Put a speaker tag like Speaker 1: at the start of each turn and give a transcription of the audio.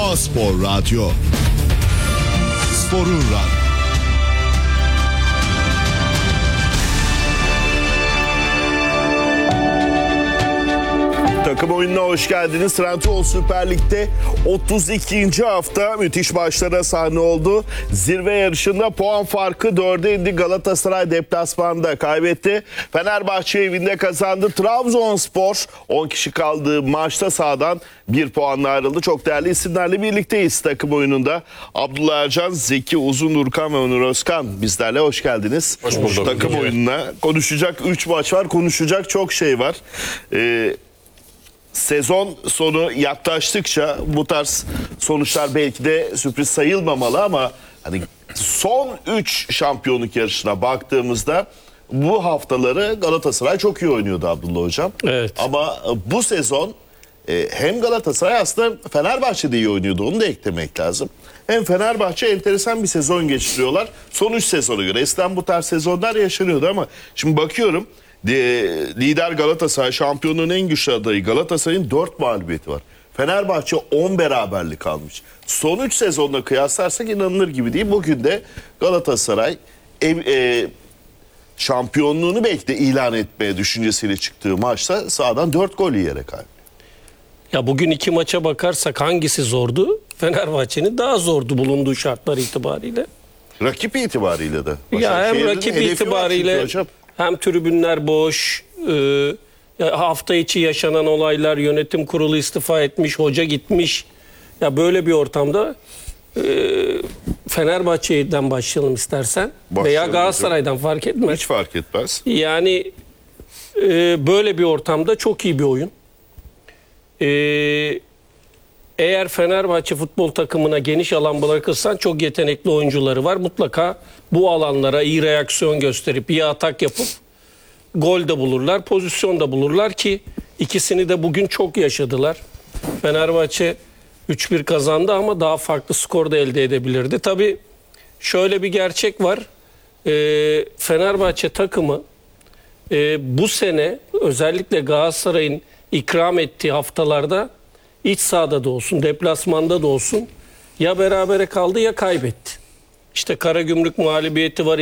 Speaker 1: Doğa Spor Radyo. Sporun radyo.
Speaker 2: Takım oyununa hoş geldiniz. Trendyol Süper Lig'de 32. hafta müthiş maçlara sahne oldu. Zirve yarışında puan farkı 4'e indi. Galatasaray deplasmanda kaybetti. Fenerbahçe evinde kazandı. Trabzonspor 10 kişi kaldığı maçta sahadan 1 puanla ayrıldı. Çok değerli isimlerle birlikteyiz takım oyununda. Abdullah Ercan, Zeki Uzun, Nurkan ve Onur Özkan bizlerle hoş geldiniz.
Speaker 3: Hoş bulduk.
Speaker 2: Takım oyununa konuşacak 3 maç var. Konuşacak çok şey var. Sezon sonu yaklaştıkça bu tarz sonuçlar belki de sürpriz sayılmamalı ama hani son 3 şampiyonluk yarışına baktığımızda bu haftaları Galatasaray çok iyi oynuyordu Abdullah Hocam.
Speaker 3: Evet.
Speaker 2: Ama bu sezon hem Galatasaray aslında Fenerbahçe'de iyi oynuyordu, onu da eklemek lazım. Hem Fenerbahçe enteresan bir sezon geçiriyorlar. Son 3 sezona göre. Eskiden bu tarz sezonlar yaşanıyordu ama şimdi bakıyorum. Lider Galatasaray, şampiyonluğun en güçlü adayı Galatasaray'ın 4 mağlubiyeti var. Fenerbahçe 10 beraberlik almış. Son 3 sezonla kıyaslarsak inanılır gibi değil. Bugün de Galatasaray şampiyonluğunu belki de ilan etmeye düşüncesiyle çıktığı maçta sahadan 4 gol yiyerek kaybetti.
Speaker 3: Ya bugün 2 maça bakarsak hangisi zordu? Fenerbahçe'nin daha zordu bulunduğu şartlar itibariyle.
Speaker 2: Rakip itibariyle de.
Speaker 3: Ya hem rakip itibariyle hem tribünler boş. Hafta içi yaşanan olaylar, yönetim kurulu istifa etmiş, hoca gitmiş. Ya böyle bir ortamda Fenerbahçe'den başlayalım istersen. Veya Galatasaray'dan hocam. Fark etmez.
Speaker 2: Hiç fark etmez.
Speaker 3: Yani böyle bir ortamda çok iyi bir oyun. Eğer Fenerbahçe futbol takımına geniş alan bırakırsan çok yetenekli oyuncuları var. Mutlaka bu alanlara iyi reaksiyon gösterip iyi atak yapıp gol de bulurlar, pozisyon da bulurlar ki ikisini de bugün çok yaşadılar. Fenerbahçe 3-1 kazandı ama daha farklı skor da elde edebilirdi. Tabii şöyle bir gerçek var. Fenerbahçe takımı bu sene özellikle Galatasaray'ın ikram ettiği haftalarda iç sahada da olsun, deplasmanda da olsun ya berabere kaldı ya kaybetti. İşte Karagümrük mağlubiyeti var.